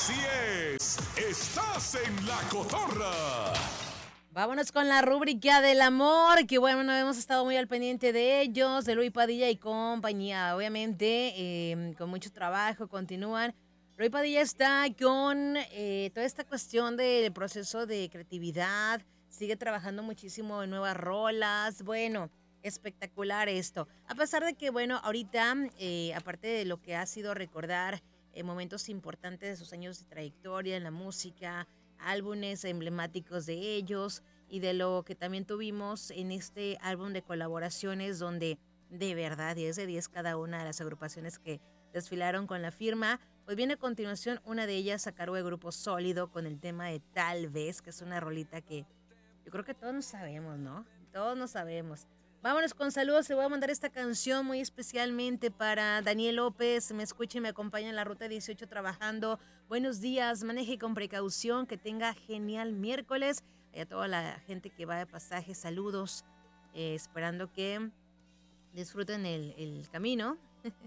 Así es, estás en La Cotorra. Vámonos con la rúbrica del amor, que bueno, hemos estado muy al pendiente de ellos, de Luis Padilla y compañía. Obviamente, con mucho trabajo, continúan. Luis Padilla está con toda esta cuestión del proceso de creatividad, sigue trabajando muchísimo en nuevas rolas. Bueno, espectacular esto. A pesar de que, bueno, ahorita, aparte de lo que ha sido recordar momentos importantes de sus años de trayectoria en la música, álbumes emblemáticos de ellos y de lo que también tuvimos en este álbum de colaboraciones donde de verdad 10 de 10 cada una de las agrupaciones que desfilaron con la firma. Pues viene a continuación una de ellas a cargo de Grupo Sólido con el tema de Tal Vez, que es una rolita que yo creo que todos nos sabemos, ¿no? Todos nos sabemos. Vámonos con saludos. Se voy a mandar esta canción muy especialmente para Daniel López. Me escucha y me acompaña en la ruta 18 trabajando. Buenos días, maneje con precaución, que tenga genial miércoles. Y a toda la gente que va de pasaje, saludos. Esperando que disfruten el camino.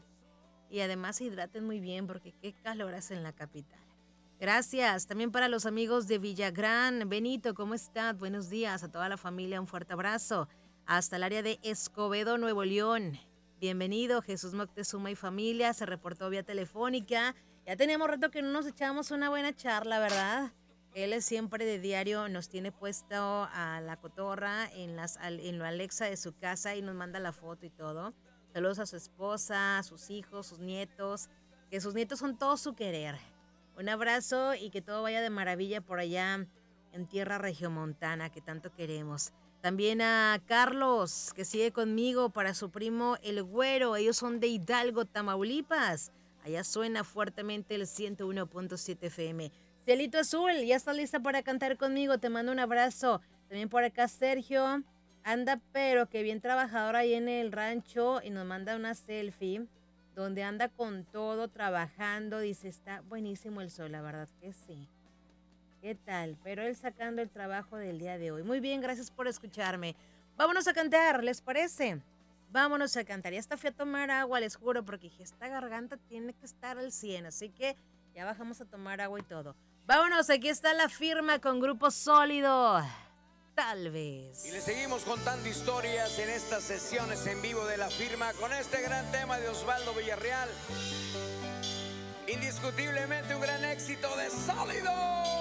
Y además se hidraten muy bien porque qué calor hace en la capital. Gracias. También para los amigos de Villagrán. Benito, ¿cómo estás? Buenos días. A toda la familia, un fuerte abrazo. Hasta el área de Escobedo, Nuevo León. Bienvenido, Jesús Moctezuma y familia. Se reportó vía telefónica. Ya teníamos rato que no nos echábamos una buena charla, ¿verdad? Él es siempre de diario, nos tiene puesto a la cotorra en lo Alexa de su casa y nos manda la foto y todo. Saludos a su esposa, a sus hijos, sus nietos. Que sus nietos son todo su querer. Un abrazo y que todo vaya de maravilla por allá en tierra regiomontana que tanto queremos. También a Carlos, que sigue conmigo, para su primo El Güero. Ellos son de Hidalgo, Tamaulipas. Allá suena fuertemente el 101.7 FM. Cielito Azul, ya está lista para cantar conmigo. Te mando un abrazo. También por acá Sergio. Anda, pero que bien trabajador ahí en el rancho y nos manda una selfie donde anda con todo trabajando. Dice, está buenísimo el sol, la verdad que sí. ¿Qué tal? Pero él sacando el trabajo del día de hoy. Muy bien, gracias por escucharme. Vámonos a cantar, ¿les parece? Vámonos a cantar. Ya hasta fui a tomar agua, les juro, porque dije, esta garganta tiene que estar al 100. Así que ya bajamos a tomar agua y todo. Vámonos, aquí está la firma con Grupo Sólido. Tal vez. Y le seguimos contando historias en estas sesiones en vivo de la firma con este gran tema de Osvaldo Villarreal. Indiscutiblemente un gran éxito de Sólido.